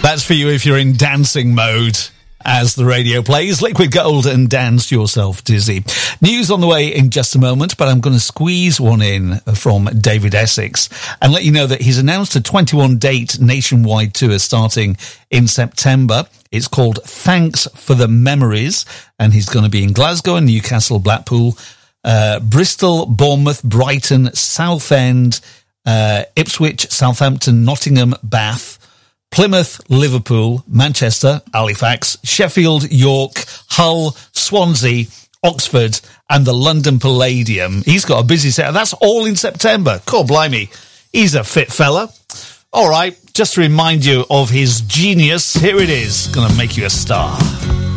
That's for you if you're in dancing mode. As the radio plays, Liquid Gold and Dance Yourself Dizzy. News on the way in just a moment, but I'm going to squeeze one in from David Essex and let you know that he's announced a 21-date nationwide tour starting in September. It's called Thanks for the Memories, and he's going to be in Glasgow and Newcastle, Blackpool, Bristol, Bournemouth, Brighton, Southend, Ipswich, Southampton, Nottingham, Bath, Plymouth, Liverpool, Manchester, Halifax, Sheffield, York, Hull, Swansea, Oxford, and the London Palladium. He's got a busy set. That's all in September. God blimey. He's a fit fella. All right, just to remind you of his genius, here it is. Gonna make you a star.